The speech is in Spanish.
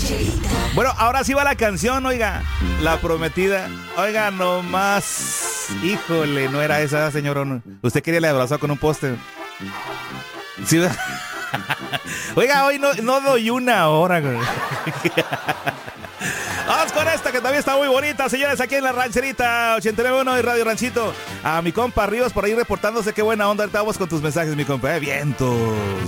Bueno, ahora sí va la canción, oiga. La prometida. Oiga, nomás. Híjole, no era esa, señor. No. Usted quería la abrazar con un poste. Sí. Oiga, hoy no doy una hora. Vamos con esta que también está muy bonita, señores, aquí en la Rancherita 89.1 de Radio Ranchito. A mi compa Ríos por ahí reportándose, qué buena onda. Ahorita vamos con tus mensajes, mi compa. Vientos.